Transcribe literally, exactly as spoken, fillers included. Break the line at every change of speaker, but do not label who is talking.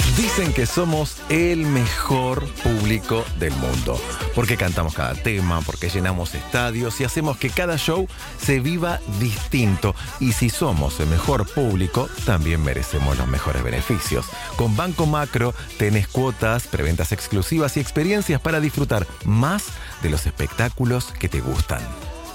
Dicen que somos el mejor público del mundo, porque cantamos cada tema, porque llenamos estadios y hacemos que cada show se viva distinto. Y si somos el mejor público, también merecemos los mejores beneficios. Con Banco Macro tenés cuotas, preventas exclusivas y experiencias para disfrutar más de los espectáculos que te gustan.